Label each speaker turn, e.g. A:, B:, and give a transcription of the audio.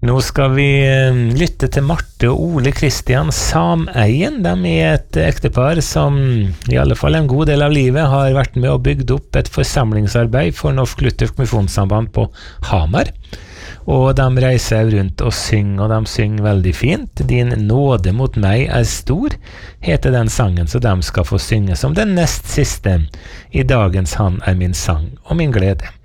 A: Nå skal vi lytte til Marte og Ole Kristian Sameien. De et ektepar som i alle fall en god del av livet har vært med og bygd opp et forsamlingsarbeid for Norsk Luthersk Misjonssamband på Hamar. Og de reiser rundt og synger, og de synger veldig fint. Din nåde mot meg stor, heter den sangen, så de skal få synge som den nest siste i dagens Han min sang og min glede.